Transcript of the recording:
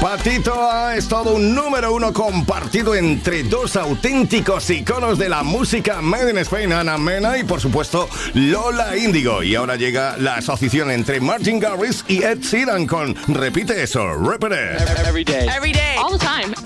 Patito ha estado un número uno compartido entre dos auténticos iconos de la música made in Spain, Ana Mena y por supuesto Lola Índigo. Y ahora llega la asociación entre Martin Garrix y Ed Sheeran con Repite eso, Repeat It. Every day. Every day. All the time.